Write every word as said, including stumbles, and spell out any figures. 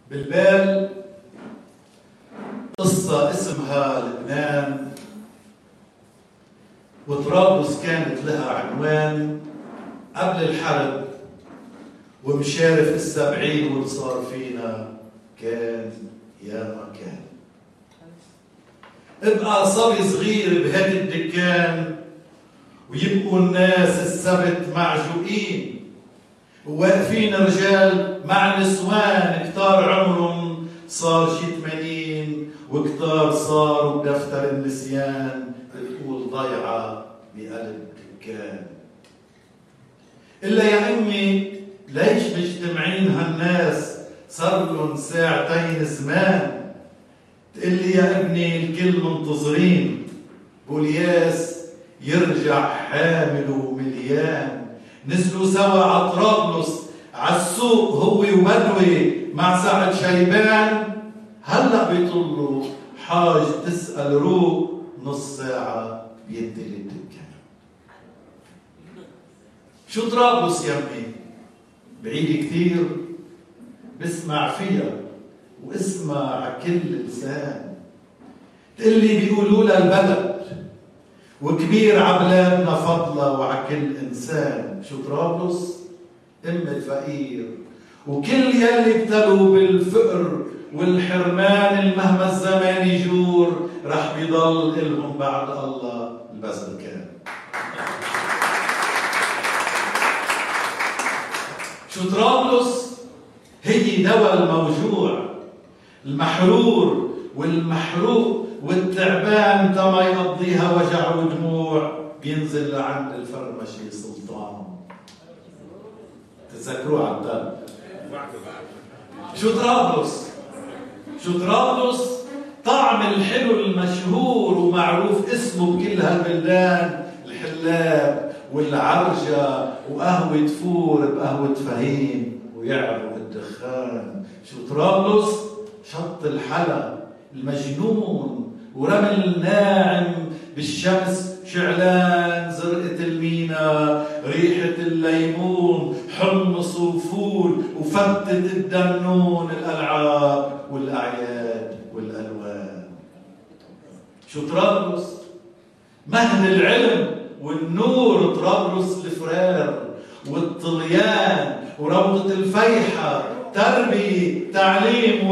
بالبال قصة اسمها لبنان، وطرابلس كانت لها عنوان قبل الحرب، ومشارف السبعين واللي صار فينا كان يا ما كان. ابقى صبي صغير بهدي الدكان، ويبقوا الناس السبت معجوقين، وواقفين رجال مع نسوان كتار عمرهم صار شي ثمانين، وكتار صاروا بدفتر النسيان بتقول ضيعة بقلب دكان. إلا يا أمي ليش مجتمعين هالناس صار لهم ساعتين زمان؟ تقلي يا ابني الكل منتظرين بولياس يرجع حامل ومليان. نزلوا سوا على طرابلس عالسوق هو وبدوي مع سعد شيبان، هلا بيطلوا حاج تسأل روق نص ساعة بيدي الدكان. شو طرابلس يمي؟ بعيد كثير، بسمع فيها واسمع عكل لسان. تقلي بيقولوا لها البلد، وكبير عبلادنا فضلة وعكل إنسان. شو طرابلس؟ أم الفقير، وكل يلي ابتلوا بالفقر والحرمان المهما الزمان يجور رح بيضل إلهم بعد الله البذل كان. شو طرابلس؟ هي دواء الموجوع، المحرور والمحروق والتعبان تما يقضيها وجع ودموع، بينزل لعند الفرمشي سلطان. تذكروه على الدم. شو طرابلس؟ شو طرابلس؟ طعم الحلو المشهور ومعروف اسمه بكل هالبلدان، الحلاب والعرجة وقهوة فور بقهوة فهيم ويعرف الدخان. شو طرابلس؟ شط الحلا المجنون ورمل ناعم بالشمس شعلان، زرقة المينا، ريحة الليمون، حمص وفول وفتة الدنون، الألعاب والأعياد والألوان. شو طرابلس؟ مهد العلم والنور، طرابلس الفرار والطليان وروضة الفيحة، تربية تعليم